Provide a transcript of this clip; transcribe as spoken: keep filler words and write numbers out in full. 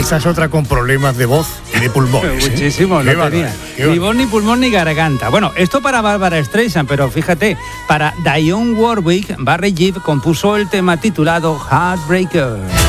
Esa es otra con problemas de voz y de pulmones. Muchísimo, ¿eh? no tenía. Ni voz, ni pulmón, ni garganta. Bueno, esto para Barbra Streisand, pero fíjate, para Dionne Warwick, Barry Gibb compuso el tema titulado Heartbreaker.